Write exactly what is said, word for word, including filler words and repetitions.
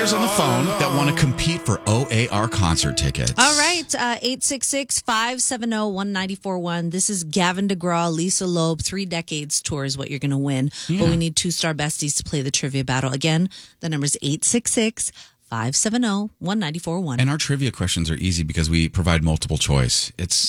on the phone that want to compete for O A R concert tickets. All right, uh, eight six six, five seven zero, one nine four one. This is Gavin DeGraw, Lisa Loeb, Three Decades Tour is what you're going to win. Yeah. But we need two star besties to play the trivia battle. Again, the number is eight six six, five seven zero, one nine four one. And our trivia questions are easy because we provide multiple choice. It's